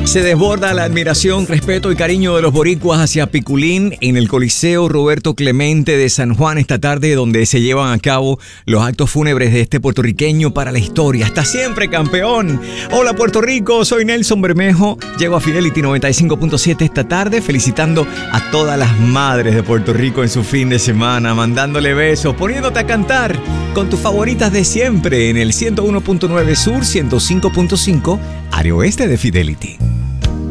Se desborda la admiración, respeto y cariño de los boricuas hacia Piculín en el Coliseo Roberto Clemente de San Juan esta tarde, donde se llevan a cabo los actos fúnebres de este puertorriqueño para la historia. ¡Hasta siempre, campeón! Hola, Puerto Rico, soy Nelson Bermejo. Llego a Fidelity 95.7 esta tarde, felicitando a todas las madres de Puerto Rico en su fin de semana, mandándole besos, poniéndote a cantar con tus favoritas de siempre en el 101.9 Sur, 105.5, área oeste de Fidelity.